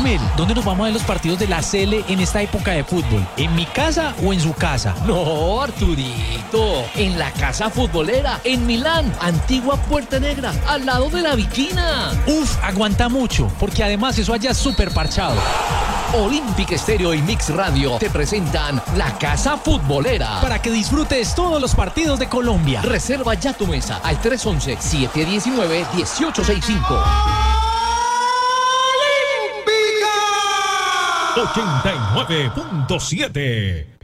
él. ¿Dónde nos vamos a ver los partidos de la Sele en esta época de fútbol? ¿En mi casa o en su casa? No, Arturito, en la casa futbolera, en Milán, antigua Puerta Negra, al lado de la Viquina. Uf, aguanta mucho, porque además eso allá es súper parchado. Olímpica Estéreo y Mix Radio te presentan la casa futbolera. Para que disfrutes todos los partidos de Colombia. Reserva ya tu mesa al 311-719-1865. 89.7